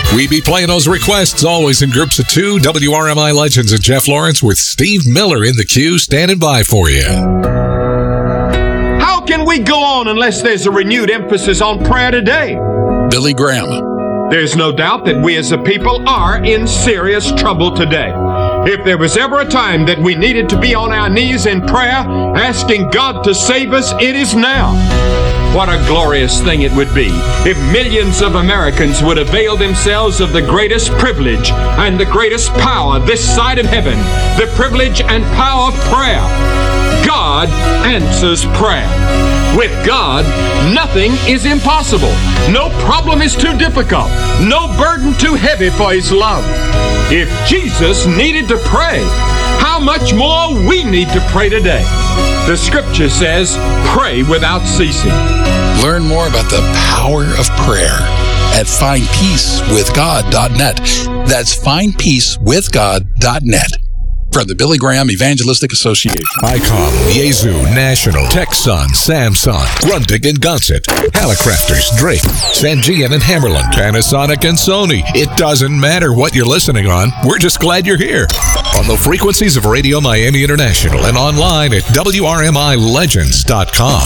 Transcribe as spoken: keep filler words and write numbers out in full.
We be playing those requests always in groups of two. W R M I Legends and Jeff Lawrence with Steve Miller in the queue standing by for you. How can we go on unless there's a renewed emphasis on prayer today? Billy Graham. There's no doubt that we as a people are in serious trouble today. If there was ever a time that we needed to be on our knees in prayer, asking God to save us, it is now. What a glorious thing it would be if millions of Americans would avail themselves of the greatest privilege and the greatest power this side of heaven, the privilege and power of prayer. God answers prayer. With God, nothing is impossible. No problem is too difficult. No burden too heavy for His love. If Jesus needed to pray, how much more we need to pray today. The scripture says, pray without ceasing. Learn more about the power of prayer at find peace with god dot net. That's find peace with god dot net. From the Billy Graham Evangelistic Association. ICOM, Yazoo, National, Texan, Samsung, Grundig and Gonset, Hallicrafters, Drake, Sangean and Hammerland, Panasonic and Sony. It doesn't matter what you're listening on. We're just glad you're here. On the frequencies of Radio Miami International and online at W R M I legends dot com.